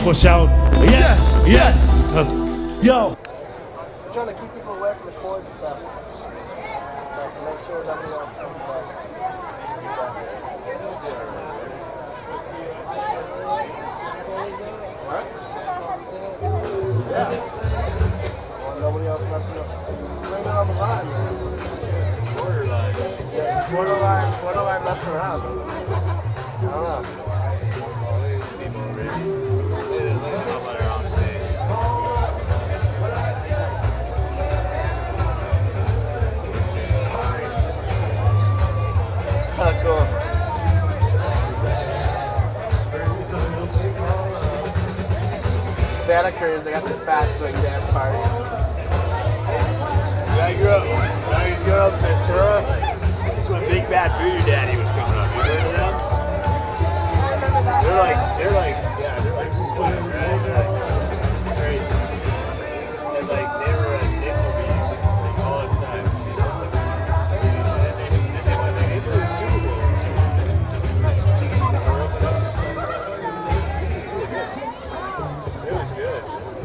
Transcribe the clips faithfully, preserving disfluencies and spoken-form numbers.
people shout, yes, yes. yes. Yo. We're trying to keep people away from the cords and stuff. Like, to make sure nobody else comes back. What? Yeah. Well, nobody else messing up. Bring it on the line, man. Borderline. Yeah, borderline, borderline messing around. I don't know. People really, they didn't know about our own stage. Oh, cool. Santa Cruz, they got this fast swing dance parties. Yeah, I grew up, when I grew up in Ventura, that's when Big Bad Voodoo Daddy was coming up. You heard of them? They're like, they're like, yeah, they're like sweat, right? They're like crazy. And like, they were at Nickelbees, like, all the time. And they, and they, and they went, like, they blew the Super Bowl. It was good.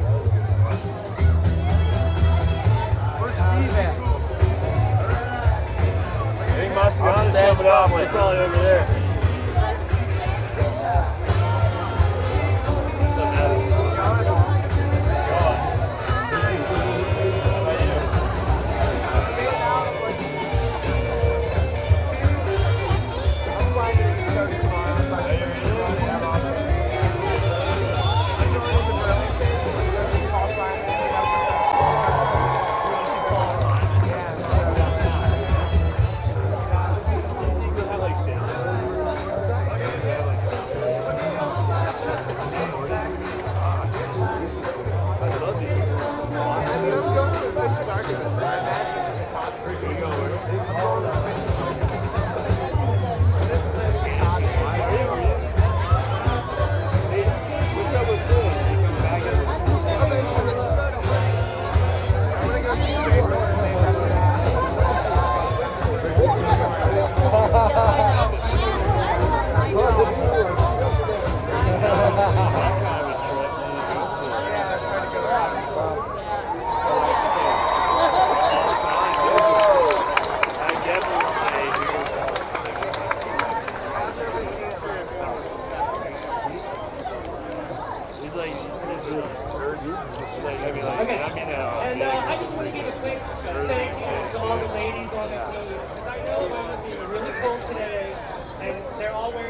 Where's Steve at? I think Mastriano's coming up. They're probably over there.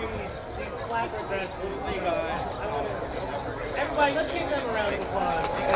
Everybody, let's give them a round of applause.